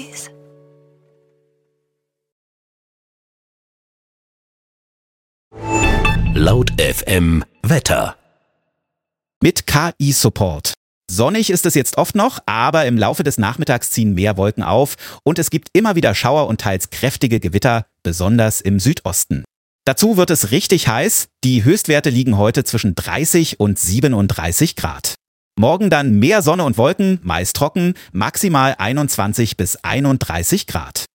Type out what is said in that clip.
breeze. Laut FM Wetter. Mit KI-Support. Sonnig ist es jetzt oft noch, aber im Laufe des Nachmittags ziehen mehr Wolken auf und es gibt immer wieder Schauer und teils kräftige Gewitter, besonders im Südosten. Dazu wird es richtig heiß. Die Höchstwerte liegen heute zwischen 30 und 37 Grad. Morgen dann mehr Sonne und Wolken, meist trocken, maximal 21 bis 31 Grad.